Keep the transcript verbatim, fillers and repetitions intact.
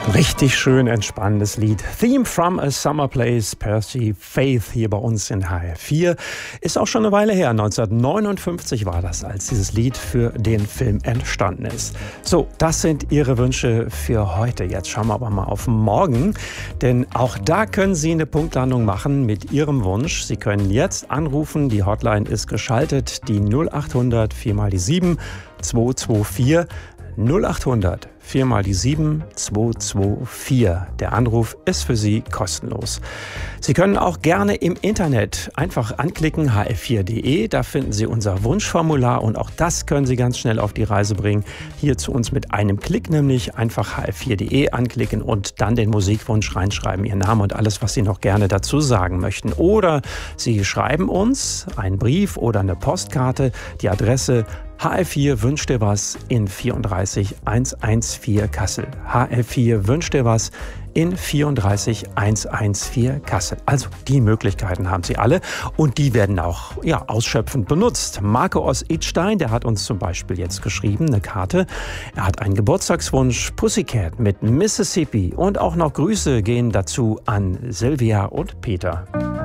Richtig schön entspannendes Lied. Theme from a Summer Place, Percy Faith hier bei uns in H R vier. Ist auch schon eine Weile her. neunzehnhundertneunundfünfzig war das, als dieses Lied für den Film entstanden ist. So, das sind Ihre Wünsche für heute. Jetzt schauen wir aber mal auf morgen. Denn auch da können Sie eine Punktlandung machen mit Ihrem Wunsch. Sie können jetzt anrufen. Die Hotline ist geschaltet. Die null achthundert vier mal die sieben zwei zwei vier. null achthundert vier mal die sieben zwei zwei vier. Der Anruf ist für Sie kostenlos. Sie können auch gerne im Internet einfach anklicken h f vier punkt d e. Da finden Sie unser Wunschformular und auch das können Sie ganz schnell auf die Reise bringen. Hier zu uns mit einem Klick, nämlich einfach h f vier punkt d e anklicken und dann den Musikwunsch reinschreiben, Ihren Namen und alles, was Sie noch gerne dazu sagen möchten. Oder Sie schreiben uns einen Brief oder eine Postkarte. Die Adresse H F vier wünscht dir was in vierunddreißig hundertvierzehn Kassel. H F vier wünscht dir was in vierunddreißig hundertvierzehn Kassel. Also die Möglichkeiten haben Sie alle und die werden auch ja, ausschöpfend benutzt. Marco aus Idstein, der hat uns zum Beispiel jetzt geschrieben, eine Karte. Er hat einen Geburtstagswunsch, Pussycat mit Mississippi und auch noch Grüße gehen dazu an Silvia und Peter.